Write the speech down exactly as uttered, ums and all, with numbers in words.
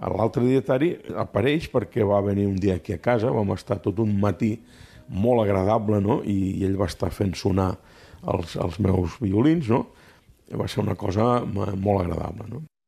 L'altre dietari apareix perquè va venir un dia aquí a casa, vam estar tot un matí molt agradable, no? I ell va estar fent sonar els, els meus violins, no? Va ser una cosa molt agradable, no?